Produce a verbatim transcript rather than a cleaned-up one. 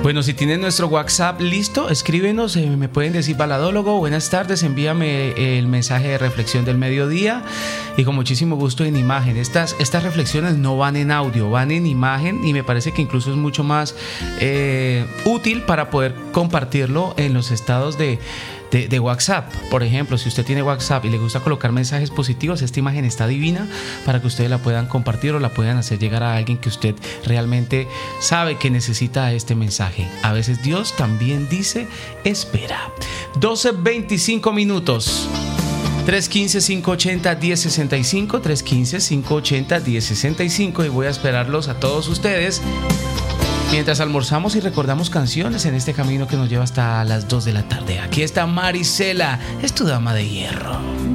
Bueno, si tienen nuestro WhatsApp listo, escríbenos, eh, me pueden decir baladólogo, buenas tardes, envíame el mensaje de reflexión del mediodía y con muchísimo gusto en imagen. Estas, estas reflexiones no van en audio, van en imagen y me parece que incluso es mucho más eh, útil para poder compartirlo en los estados de De, de WhatsApp. Por ejemplo, si usted tiene WhatsApp y le gusta colocar mensajes positivos, esta imagen está divina para que ustedes la puedan compartir o la puedan hacer llegar a alguien que usted realmente sabe que necesita este mensaje. A veces Dios también dice espera. doce veinticinco minutos. tres uno cinco, cinco ocho cero, uno cero seis cinco, tres uno cinco, cinco ocho cero, uno cero seis cinco y voy a esperarlos a todos ustedes mientras almorzamos y recordamos canciones en este camino que nos lleva hasta las dos de la tarde. Aquí está Marisela, es tu dama de hierro.